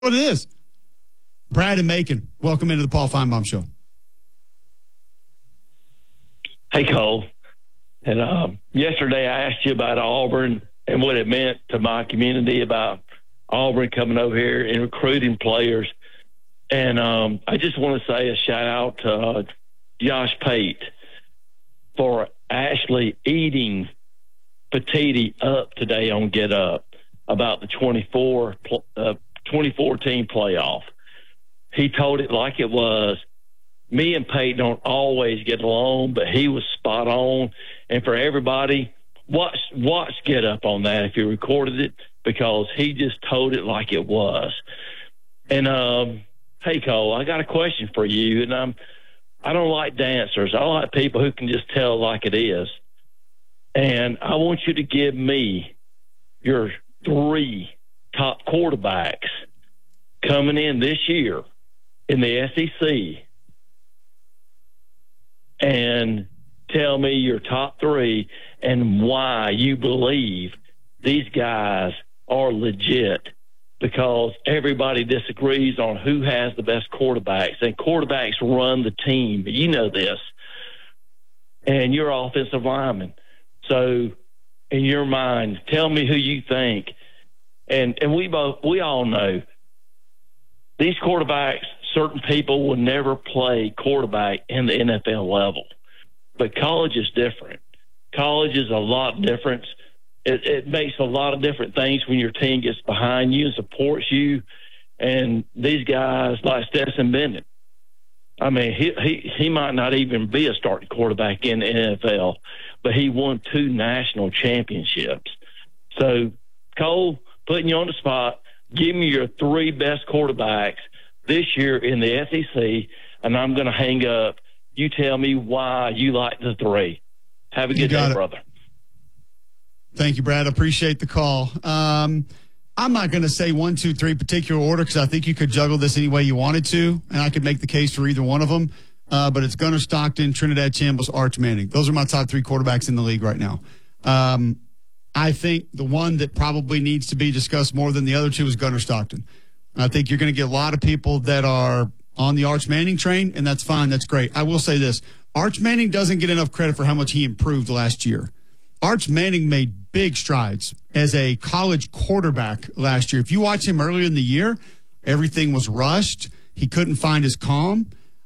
what it is. Brad and Macon, welcome into the Paul Feinbaum Show. Hey, Cole. And yesterday I asked you about Auburn and what it meant to my community about Auburn coming over here and recruiting players. And I just want to say a shout-out to Josh Pate for actually eating Petiti up today on Get Up about the 2014 playoff. He told it like it was. Me and Pate don't always get along, but he was spot on. And for everybody, watch Get Up on that if you recorded it, because he just told it like it was. And hey, Cole, I got a question for you, and I don't like dancers. I like people who can just tell like it is. And I want you to give me your 3 top quarterbacks coming in this year in the SEC, and tell me your top 3 and why you believe these guys are legit, because everybody disagrees on who has the best quarterbacks, and quarterbacks run the team. You know this. And you're offensive lineman. So in your mind, tell me who you think. And we all know these quarterbacks, certain people will never play quarterback in the NFL level. But college is different. College is a lot different. It makes a lot of different things when your team gets behind you and supports you. And these guys like Stetson Bennett, I mean, he might not even be a starting quarterback in the NFL, but he won 2 national championships. So, Cole, putting you on the spot, give me your 3 best quarterbacks this year in the SEC, and I'm going to hang up. You tell me why you like the 3. Have a good day, brother. Thank you, Brad. Appreciate the call. I'm not going to say 1, 2, 3 particular order, because I think you could juggle this any way you wanted to, and I could make the case for either one of them. But it's Gunnar Stockton, Trinidad Chambliss, Arch Manning. Those are my top 3 quarterbacks in the league right now. I think the one that probably needs to be discussed more than the other 2 is Gunnar Stockton. I think you're going to get a lot of people that are on the Arch Manning train, and that's fine. That's great. I will say this. Arch Manning doesn't get enough credit for how much he improved last year. Arch Manning made big strides as a college quarterback last year. If you watch him earlier in the year, everything was rushed. He couldn't find his calm.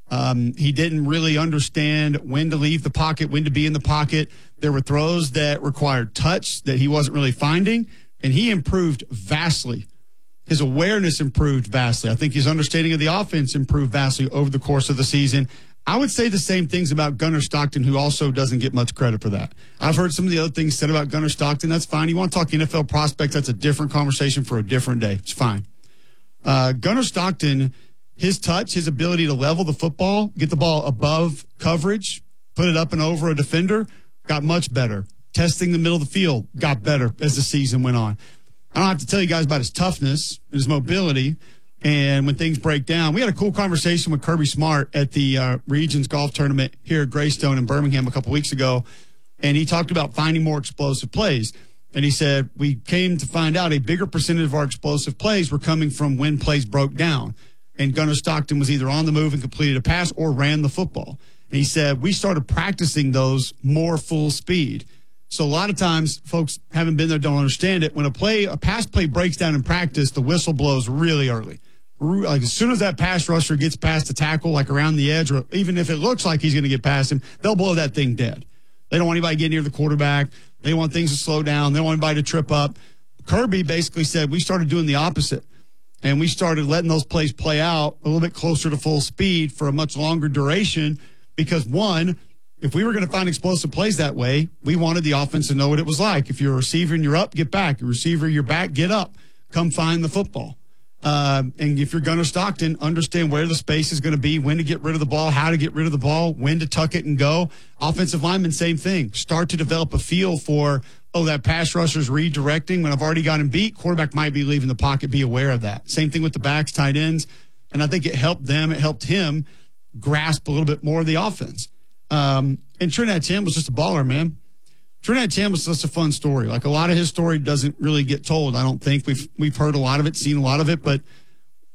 He didn't really understand when to leave the pocket, when to be in the pocket. There were throws that required touch that he wasn't really finding, and he improved vastly. His awareness improved vastly. I think his understanding of the offense improved vastly over the course of the season. I would say the same things about Gunnar Stockton, who also doesn't get much credit for that. I've heard some of the other things said about Gunnar Stockton. That's fine. You want to talk NFL prospects, that's a different conversation for a different day. It's fine. Gunnar Stockton, his touch, his ability to level the football, get the ball above coverage, put it up and over a defender, got much better. Testing the middle of the field got better as the season went on. I don't have to tell you guys about his toughness, his mobility, and when things break down. We had a cool conversation with Kirby Smart at the Regions Golf Tournament here at Greystone in Birmingham a couple weeks ago, and he talked about finding more explosive plays. And he said, we came to find out a bigger percentage of our explosive plays were coming from when plays broke down. And Gunnar Stockton was either on the move and completed a pass or ran the football. And he said, we started practicing those more full speed. So a lot of times folks haven't been there, don't understand it. When a pass play breaks down in practice, the whistle blows really early. Like as soon as that pass rusher gets past the tackle, like around the edge, or even if it looks like he's going to get past him, they'll blow that thing dead. They don't want anybody getting near the quarterback. They want things to slow down. They don't want anybody to trip up. Kirby basically said we started doing the opposite, and we started letting those plays play out a little bit closer to full speed for a much longer duration because, one, if we were going to find explosive plays that way, we wanted the offense to know what it was like. If you're a receiver and you're up, get back. You're a receiver, you're back, get up. Come find the football. And if you're Gunnar Stockton, understand where the space is going to be, when to get rid of the ball, how to get rid of the ball, when to tuck it and go. Offensive linemen, same thing. Start to develop a feel for, that pass rusher's redirecting. When I've already got him beat, quarterback might be leaving the pocket. Be aware of that. Same thing with the backs, tight ends. And I think it helped them. It helped him grasp a little bit more of the offense. And Trinidad Chambliss was just a baller, man. Trinidad Chambliss is just a fun story. Like a lot of his story doesn't really get told. I don't think we've heard a lot of it, seen a lot of it, but